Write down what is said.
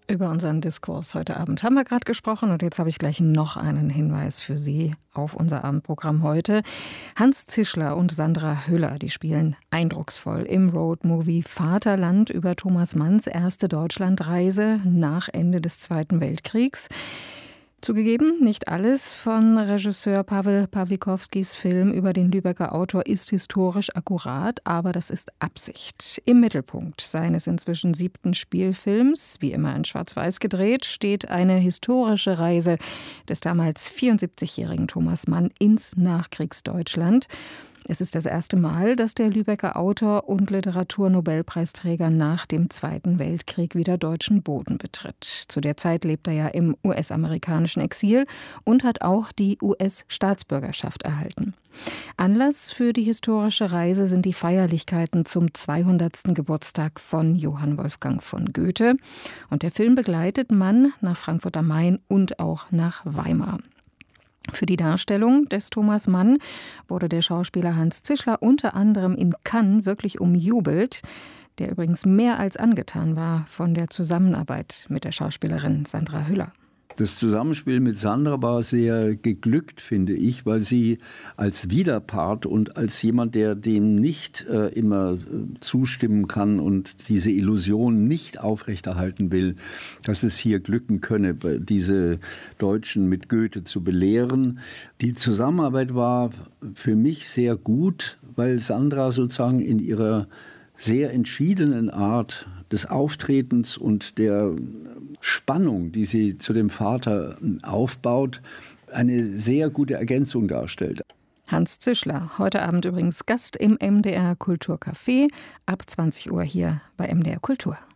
Über unseren Diskurs heute Abend haben wir gerade gesprochen und jetzt habe ich gleich noch einen Hinweis für Sie auf unser Abendprogramm heute. Hans Zischler und Sandra Hüller, die spielen eindrucksvoll im Roadmovie Vaterland über Thomas Manns erste Deutschlandreise nach Ende des Zweiten Weltkriegs. Zugegeben, nicht alles von Regisseur Pawel Pawlikowskis Film über den Lübecker Autor ist historisch akkurat, aber das ist Absicht. Im Mittelpunkt seines inzwischen 7. Spielfilms, wie immer in Schwarz-Weiß gedreht, steht eine historische Reise des damals 74-jährigen Thomas Mann ins Nachkriegsdeutschland. Es ist das erste Mal, dass der Lübecker Autor und Literaturnobelpreisträger nach dem Zweiten Weltkrieg wieder deutschen Boden betritt. Zu der Zeit lebt er ja im US-amerikanischen Exil und hat auch die US-Staatsbürgerschaft erhalten. Anlass für die historische Reise sind die Feierlichkeiten zum 200. Geburtstag von Johann Wolfgang von Goethe. Und der Film begleitet Mann nach Frankfurt am Main und auch nach Weimar. Für die Darstellung des Thomas Mann wurde der Schauspieler Hans Zischler unter anderem in Cannes wirklich umjubelt, der übrigens mehr als angetan war von der Zusammenarbeit mit der Schauspielerin Sandra Hüller. Das Zusammenspiel mit Sandra war sehr geglückt, finde ich, weil sie als Widerpart und als jemand, der dem nicht immer zustimmen kann und diese Illusion nicht aufrechterhalten will, dass es hier glücken könne, diese Deutschen mit Goethe zu belehren. Die Zusammenarbeit war für mich sehr gut, weil Sandra sozusagen in ihrer sehr entschiedenen Art des Auftretens und der Spannung, die sie zu dem Vater aufbaut, eine sehr gute Ergänzung darstellt. Hans Zischler, heute Abend übrigens Gast im MDR Kulturcafé, ab 20 Uhr hier bei MDR Kultur.